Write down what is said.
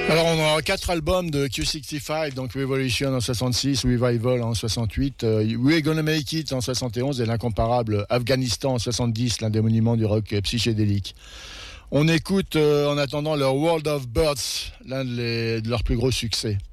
Alors, on a 4 albums de Q65, donc Revolution en 66, Revival en 68, We're Gonna Make It en 71 et l'incomparable Afghanistan en 70, l'un des monuments du rock psychédélique. On écoute en attendant leur World of Birds, l'un de leurs plus gros succès.